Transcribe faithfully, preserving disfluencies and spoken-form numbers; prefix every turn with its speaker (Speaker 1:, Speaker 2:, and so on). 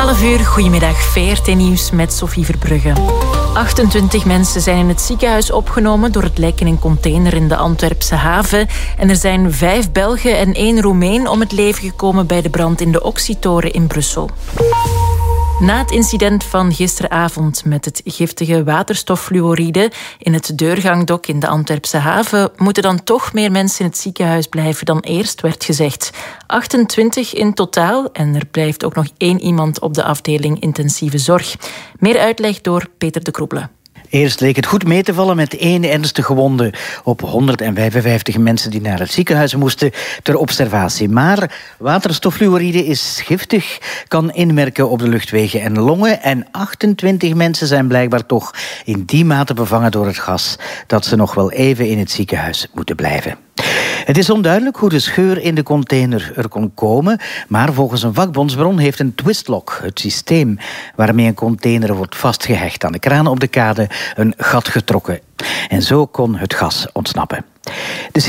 Speaker 1: twaalf uur, goedemiddag, V R T Nieuws met Sophie Verbrugge. achtentwintig mensen zijn in het ziekenhuis opgenomen door het lek in een container in de Antwerpse haven. En er zijn vijf Belgen en één Roemeen om het leven gekomen bij de brand in de Oxytoren in Brussel. Na het incident van gisteravond met het giftige waterstoffluoride in het deurgangdok in de Antwerpse haven moeten dan toch meer mensen in het ziekenhuis blijven dan eerst werd gezegd. achtentwintig in totaal en er blijft ook nog één iemand op de afdeling intensieve zorg. Meer uitleg door Peter de Kroebele.
Speaker 2: Eerst leek het goed mee te vallen met één ernstige wonde op honderdvijfenvijftig mensen die naar het ziekenhuis moesten ter observatie. Maar waterstoffluoride is giftig, kan inwerken op de luchtwegen en longen. En achtentwintig mensen zijn blijkbaar toch in die mate bevangen door het gas dat ze nog wel even in het ziekenhuis moeten blijven. Het is onduidelijk hoe de scheur in de container er kon komen, maar volgens een vakbondsbron heeft een twistlock, het systeem waarmee een container wordt vastgehecht aan de kraan op de kade, een gat getrokken. En zo kon het gas ontsnappen. De